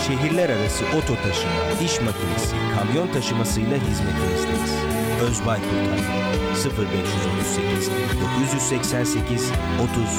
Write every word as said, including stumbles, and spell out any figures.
şehirler arası oto taşıma, iş makinesi, kamyon taşımasıyla hizmetinizdeyiz. Özbay Kurtar sıfır beş on sekiz dokuz seksen sekiz otuz